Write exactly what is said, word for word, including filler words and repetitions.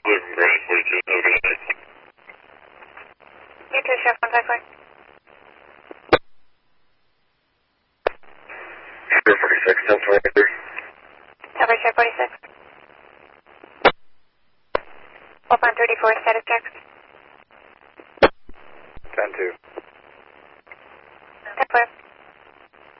You too, Chef one five four. Chef forty-six, ten twenty-three. Cover Chef forty-six. Open thirty-four, status check. ten two. ten four.